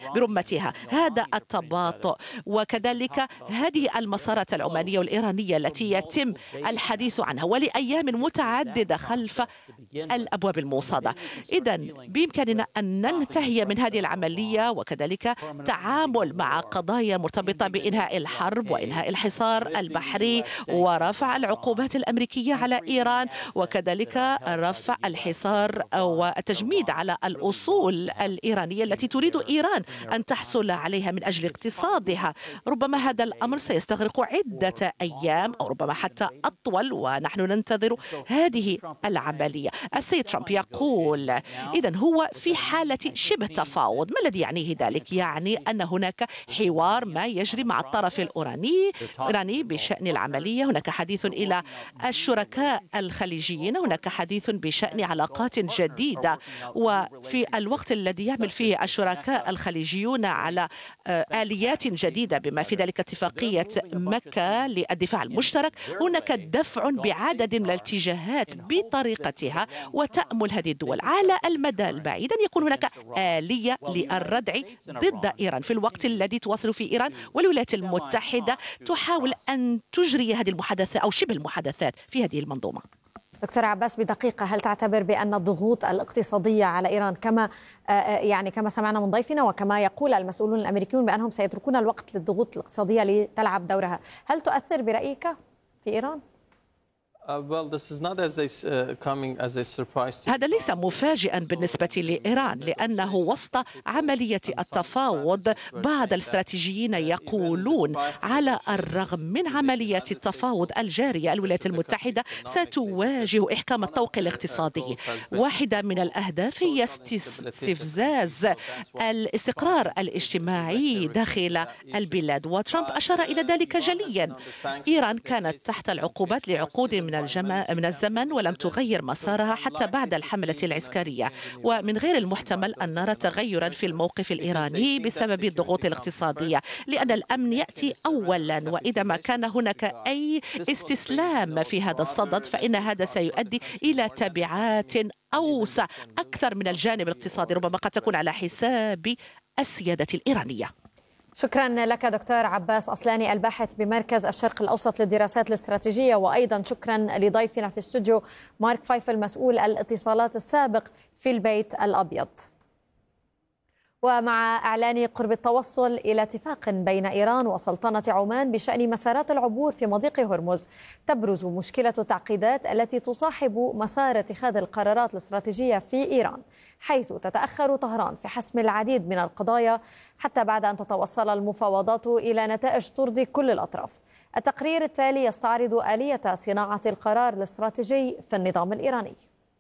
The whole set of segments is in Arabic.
برمتها. هذا التباطؤ وكذلك هذه المسارات العمانية والإيرانية التي يتم الحديث عنها ولأيام متعددة خلف الأبواب الموصدة. إذن بإمكاننا أن ننتهي من هذه العملية وكذلك تعامل مع قضايا مرتبطة بإنهاء الحرب وإنهاء الحصار البحري ورفع العقوبات الأمريكية على إيران وكذلك رفع الحصار والتجميد على الأصول الإيرانية التي تريد إيران أن تحصل عليها من أجل اقتصادها. ربما هذا الأمر سيستغرق عدة أيام أو ربما حتى أطول ونحن ننتظر هذه العملية. السيد ترامب يقول إذن هو في حالة شبه تفاوض. ما الذي يعنيه ذلك؟ يعني أن هناك حوار ما يجري مع الطرف الإيراني بشأن العملية. هناك حديث إلى الشركاء الخليجيين، هناك حديث بشأن علاقات جديدة، وفي الوقت الذي يعمل فيه الشركاء الخليجيون على آليات جديدة بما في ذلك اتفاقية مكة للدفاع المشترك، هناك دفع بعدد من الاتجاهات بطريقتها وتأمل هذه الدول على المدى البعيد أن يكون هناك آلية للردع ضد إيران في الوقت الذي تواصل فيه إيران والولايات المتحدة تحاول أن تجري هذه المحادثات أو شبه المحادثات في هذه المنظومة. دكتور عباس، بدقيقة، هل تعتبر بأن الضغوط الاقتصادية على إيران كما سمعنا من ضيفنا وكما يقول المسؤولون الأمريكيون بأنهم سيتركون الوقت للضغوط الاقتصادية لتلعب دورها، هل تؤثر برأيك في إيران؟ هذا ليس مفاجئا بالنسبة لإيران، لأنه وسط عملية التفاوض بعض الاستراتيجيين يقولون على الرغم من عملية التفاوض الجارية الولايات المتحدة ستواجه إحكام الطوق الاقتصادي. واحدة من الأهداف هي استفزاز الاستقرار الاجتماعي داخل البلاد، وترامب أشار إلى ذلك جليا. إيران كانت تحت العقوبات لعقود من الزمن ولم تغير مسارها حتى بعد الحملة العسكرية، ومن غير المحتمل أن نرى تغيرا في الموقف الإيراني بسبب الضغوط الاقتصادية، لأن الأمن يأتي أولا، وإذا ما كان هناك أي استسلام في هذا الصدد فإن هذا سيؤدي إلى تبعات أوسع أكثر من الجانب الاقتصادي، ربما قد تكون على حساب السيادة الإيرانية. شكرا لك دكتور عباس أصلاني، الباحث بمركز الشرق الأوسط للدراسات الاستراتيجية، وأيضا شكرا لضيفنا في الاستوديو مارك فايفل مسؤول الاتصالات السابق في البيت الأبيض. ومع إعلان قرب التوصل إلى اتفاق بين إيران وسلطنة عمان بشأن مسارات العبور في مضيق هرمز، تبرز مشكلة التعقيدات التي تصاحب مسار اتخاذ القرارات الاستراتيجية في إيران، حيث تتأخر طهران في حسم العديد من القضايا حتى بعد أن تتوصل المفاوضات إلى نتائج ترضي كل الأطراف. التقرير التالي يستعرض آلية صناعة القرار الاستراتيجي في النظام الإيراني.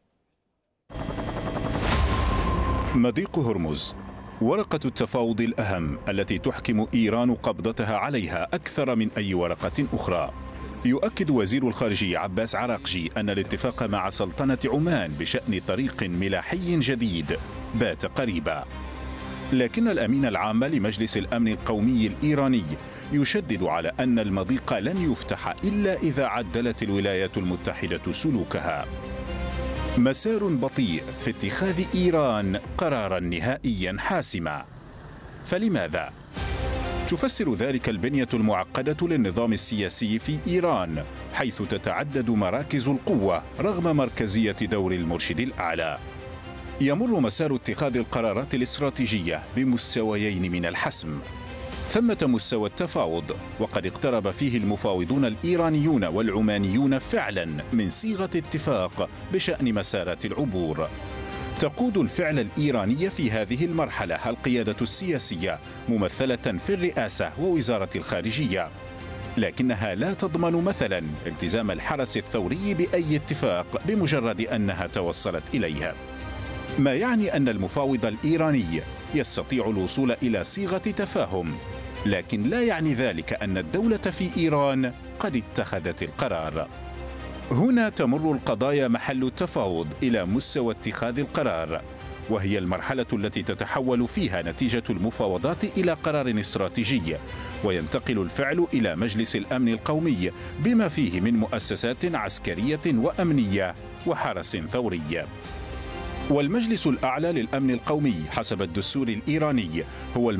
مضيق هرمز، ورقة التفاوض الأهم التي تحكم إيران قبضتها عليها أكثر من أي ورقة أخرى. يؤكد وزير الخارجية عباس عراقجي أن الاتفاق مع سلطنة عمان بشأن طريق ملاحي جديد بات قريبا، لكن الأمين العام لمجلس الأمن القومي الإيراني يشدد على أن المضيق لن يفتح إلا إذا عدلت الولايات المتحدة سلوكها. مسار بطيء في اتخاذ إيران قرارا نهائيا حاسما. فلماذا؟ تفسر ذلك البنية المعقدة للنظام السياسي في إيران، حيث تتعدد مراكز القوة رغم مركزية دور المرشد الأعلى. يمر مسار اتخاذ القرارات الاستراتيجية بمستويين من الحسم. ثمة مستوى التفاوض، وقد اقترب فيه المفاوضون الإيرانيون والعمانيون فعلا من صيغة اتفاق بشأن مسارات العبور. تقود الفعل الإيراني في هذه المرحلة القيادة السياسية ممثلة في الرئاسة ووزارة الخارجية، لكنها لا تضمن مثلا التزام الحرس الثوري بأي اتفاق بمجرد أنها توصلت إليه، ما يعني أن المفاوض الإيراني يستطيع الوصول إلى صيغة تفاهم، لكن لا يعني ذلك أن الدولة في إيران قد اتخذت القرار. هنا تمر القضايا محل التفاوض إلى مستوى اتخاذ القرار، وهي المرحلة التي تتحول فيها نتيجة المفاوضات إلى قرار استراتيجي، وينتقل الفعل إلى مجلس الأمن القومي بما فيه من مؤسسات عسكرية وأمنية وحرس ثوري. والمجلس الأعلى للأمن القومي حسب الدستور الإيراني هو